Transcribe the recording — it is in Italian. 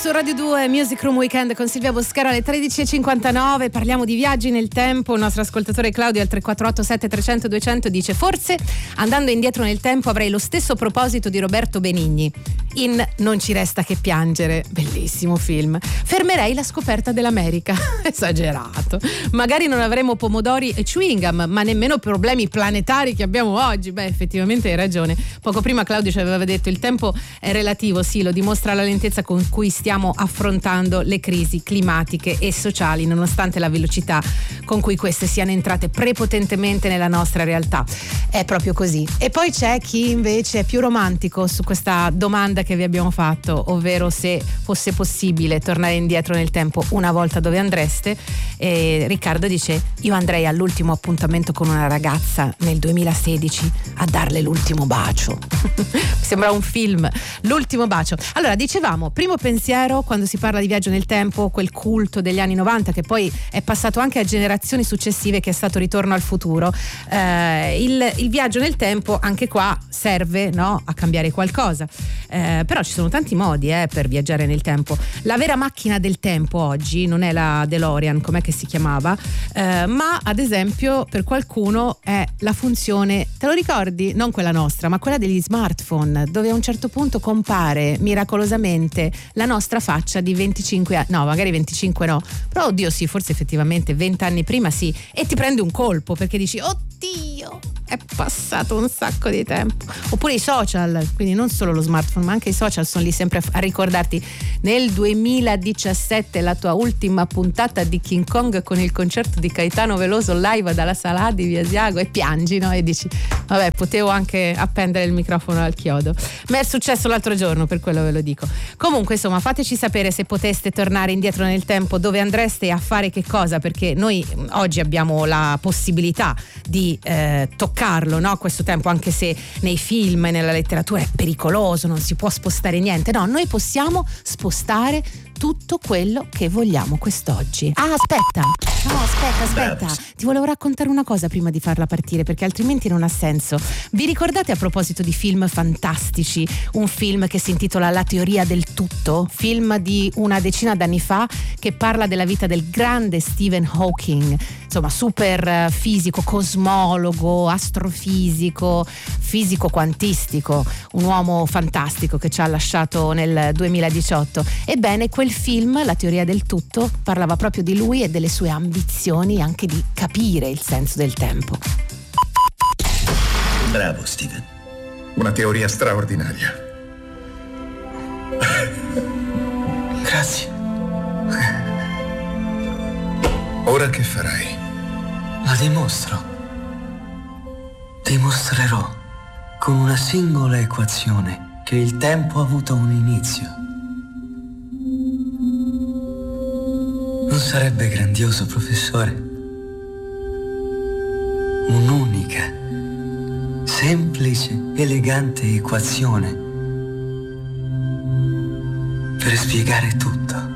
su Radio 2 Music Room Weekend con Silvia Boscaro alle 13.59. Parliamo di viaggi nel tempo. Il nostro ascoltatore Claudio al 348 7300 200 dice: forse andando indietro nel tempo avrei lo stesso proposito di Roberto Benigni in Non ci resta che piangere, bellissimo film. Fermerei la scoperta dell'America. Esagerato. Magari non avremo pomodori e chewing gum, ma nemmeno problemi planetari che abbiamo oggi. Beh, effettivamente hai ragione. Poco prima Claudio ci aveva detto il tempo è relativo, sì, lo dimostra la lentezza con cui stiamo affrontando le crisi climatiche e sociali, nonostante la velocità con cui queste siano entrate prepotentemente nella nostra realtà. È proprio così. E poi c'è chi invece è più romantico su questa domanda che vi abbiamo fatto, ovvero se fosse possibile tornare indietro nel tempo una volta, dove andreste? E Riccardo dice: io andrei all'ultimo appuntamento con una ragazza nel 2016 a darle l'ultimo bacio. Sembra un film, l'ultimo bacio. Allora, dicevamo, primo pensiero quando si parla di viaggio nel tempo, quel culto degli anni 90 che poi è passato anche a generazioni successive, che è stato Ritorno al futuro. Il viaggio nel tempo anche qua serve, no, a cambiare qualcosa, però ci sono tanti modi per viaggiare nel tempo. La vera macchina del tempo oggi non è la DeLorean, com'è che si chiamava, ma ad esempio per qualcuno è la funzione, te lo ricordi? Non quella nostra, ma quella degli smartphone, dove a un certo punto compare miracolosamente la nostra faccia di 25 anni, no, magari 25 no, però oddio sì, forse effettivamente 20 anni prima sì, e ti prende un colpo perché dici oddio, è passato un sacco di tempo. Oppure i social, quindi non solo lo smartphone ma anche i social sono lì sempre a ricordarti nel 2017 la tua ultima puntata di King Kong con il concerto di Caetano Veloso live dalla Sala di Via Asiago, e piangi, no? E dici vabbè, potevo anche appendere il microfono al chiodo. Mi è successo l'altro giorno, per quello ve lo dico. Comunque insomma, fateci sapere se poteste tornare indietro nel tempo, dove andreste e a fare che cosa, perché noi oggi abbiamo la possibilità di toccarlo, no? Questo tempo, anche se nei film e nella letteratura è pericoloso, non si può spostare niente, no, noi possiamo spostare tutto quello che vogliamo quest'oggi. Ah, aspetta, ti volevo raccontare una cosa prima di farla partire, perché altrimenti non ha senso. Vi ricordate, a proposito di film fantastici, un film che si intitola La teoria del tutto, film di una decina d'anni fa, che parla della vita del grande Stephen Hawking, insomma super fisico, cosmologo, astrofisico, fisico quantistico, un uomo fantastico che ci ha lasciato nel 2018. Ebbene, quel film, La teoria del tutto, parlava proprio di lui e delle sue ambizioni, anche di capire il senso del tempo. Bravo, Steven. Una teoria straordinaria. Grazie. Ora che farai? La dimostro. Dimostrerò con una singola equazione che il tempo ha avuto un inizio. Non sarebbe grandioso, professore? Un'unica, semplice, elegante equazione per spiegare tutto.